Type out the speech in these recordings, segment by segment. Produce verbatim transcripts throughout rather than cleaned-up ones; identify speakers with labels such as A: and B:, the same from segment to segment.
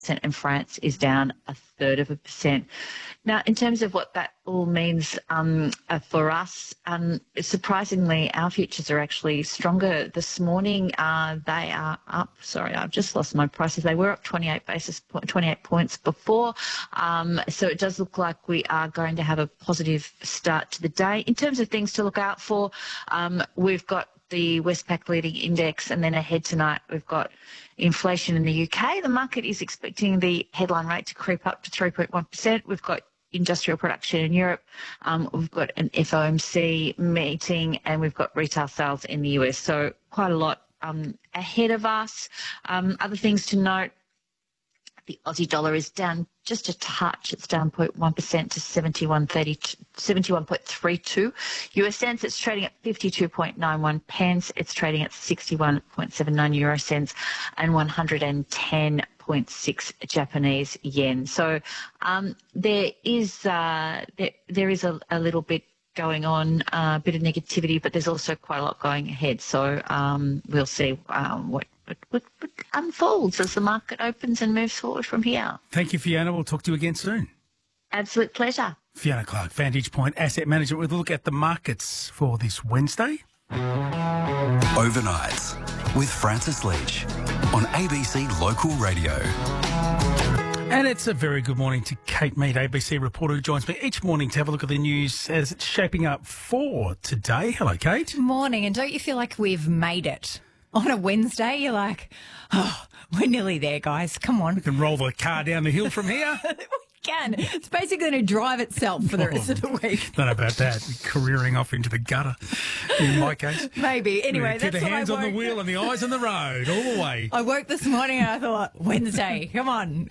A: and France is down a third of a percent. Now, in terms of what that all means um, uh, for us, um, surprisingly, our futures are actually stronger this morning. Uh, they are up. Sorry, I've just lost my prices. They were up twenty-eight basis point, twenty-eight points before. Um, so it does look like we are going to have a positive start to the day. In terms of things to look out for, um, we've got the Westpac leading index, and then ahead tonight we've got inflation in the U K. The market is expecting the headline rate to creep up to three point one percent. We've got industrial production in Europe. Um, we've got an F O M C meeting, and we've got retail sales in the U S. So quite a lot um, ahead of us. Um, other things to note, the Aussie dollar is down just a touch. It's down zero point one percent to seventy-one point three two U S cents. It's trading at fifty-two point nine one pence. It's trading at sixty-one point seven nine euro cents and one hundred ten point six Japanese yen. So um, there is uh, there, there is a, a little bit going on, a uh, bit of negativity, but there's also quite a lot going ahead. So um, we'll see um, what What, what, what unfolds as the market opens and moves forward from here.
B: Thank you, Fiona. We'll talk to you again soon.
A: Absolute pleasure.
B: Fiona Clark, Vantage Point Asset Management, with a look at the markets for this Wednesday.
C: Overnights with Francis Leach on A B C Local Radio.
B: And it's a very good morning to Kate Mead, A B C reporter, who joins me each morning to have a look at the news as it's shaping up for today. Hello, Kate.
D: Morning. And don't you feel like we've made it? On a Wednesday, you're like, oh, we're nearly there, guys. Come on.
B: We can roll the car down the hill from here.
D: We can. It's basically going to drive itself for the rest of the week.
B: Don't know about that. Careering off into the gutter, in my case.
D: Maybe. Anyway,
B: yeah,
D: that's
B: keep the hands
D: what I
B: on the wheel and the eyes on the road, all the way.
D: I woke this morning and I thought, Wednesday, come on.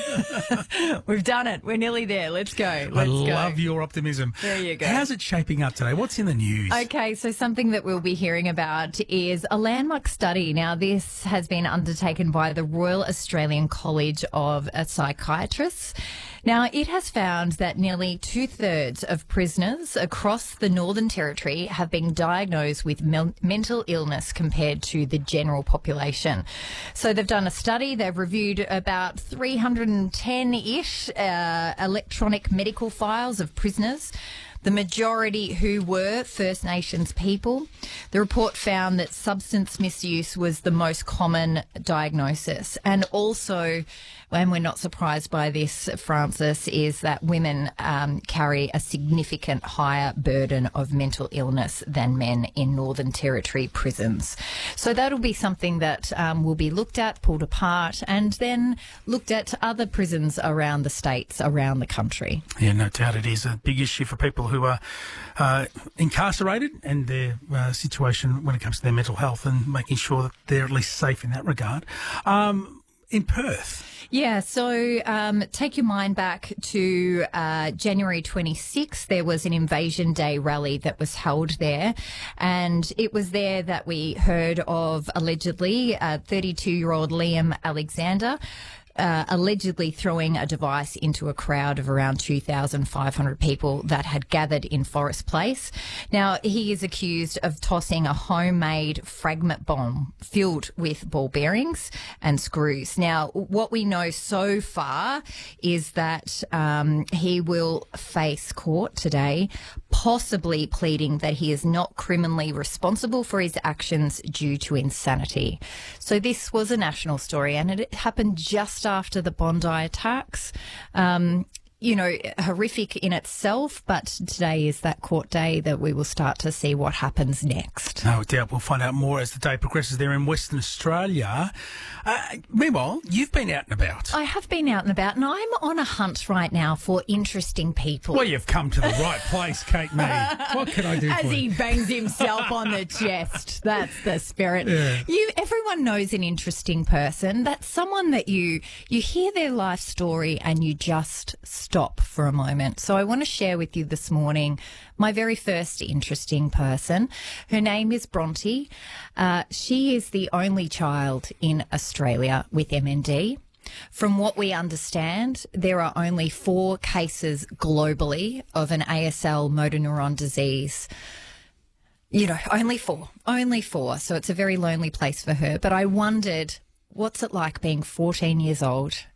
D: We've done it. We're nearly there. Let's go. Let's
B: I
D: go.
B: love your optimism.
D: There you go.
B: How's it shaping up today? What's in the news?
D: Okay, so something that we'll be hearing about is a landmark study. Now, this has been undertaken by the Royal Australian College of Psychiatrists. Now, it has found that nearly two-thirds of prisoners across the Northern Territory have been diagnosed with mel- mental illness compared to the general population. So they've done a study. They've reviewed about three hundred ten-ish uh, electronic medical files of prisoners, the majority who were First Nations people. The report found that substance misuse was the most common diagnosis. And also, and we're not surprised by this, Francis, is that women um, carry a significant higher burden of mental illness than men in Northern Territory prisons. So that'll be something that um, will be looked at, pulled apart, and then looked at other prisons around the states, around the country.
B: Yeah, no doubt it is a big issue for people who are uh, incarcerated and their uh, situation when it comes to their mental health, and making sure that they're at least safe in that regard. Um, in Perth.
D: Yeah, so um, take your mind back to uh, January twenty-sixth. There was an Invasion Day rally that was held there, and it was there that we heard of, allegedly, uh, thirty-two-year-old Liam Alexander Uh, allegedly throwing a device into a crowd of around two thousand five hundred people that had gathered in Forest Place. Now, he is accused of tossing a homemade fragment bomb filled with ball bearings and screws. Now, what we know so far is that um, he will face court today, possibly pleading that he is not criminally responsible for his actions due to insanity. So this was a national story, and it happened just after the Bondi attacks. Um, you know, horrific in itself, but today is that court day that we will start to see what happens next.
B: No doubt we'll find out more as the day progresses there in Western Australia. Uh, meanwhile, you've been out and about.
D: I have been out and about, and I'm on a hunt right now for interesting people.
B: Well, you've come to the right place, Kate Mead. What can I do
D: As
B: for
D: he
B: you?
D: bangs himself on the chest. That's the spirit.
B: Yeah.
D: You, everyone knows an interesting person. That's someone that you you hear their life story and you just stop for a moment. So I want to share with you this morning my very first interesting person. Her name is Bronte. Uh, she is the only child in Australia with M N D. From what we understand, there are only four cases globally of an A S L motor neuron disease. You know, only four, only four. So it's a very lonely place for her. But I wondered, what's it like being fourteen years old